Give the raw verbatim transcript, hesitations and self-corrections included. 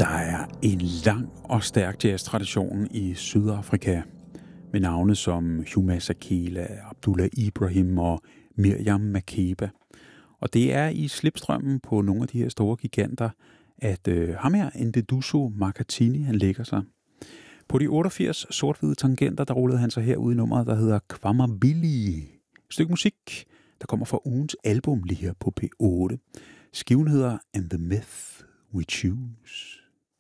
Der er en lang og stærk jazz-tradition i Sydafrika med navne som Huma Sakela, Abdullah Ibrahim og Miriam Makeba. Og det er i slipstrømmen på nogle af de her store giganter, at øh, ham her, Nduduzo Makhathini, han lægger sig. På de otteogfirs sort-hvide tangenter, der rullede han sig herude i nummeret, der hedder Kwamabili. Et stykke musik, der kommer fra ugens album lige her på P otte. Skiven hedder And the Myth We Choose.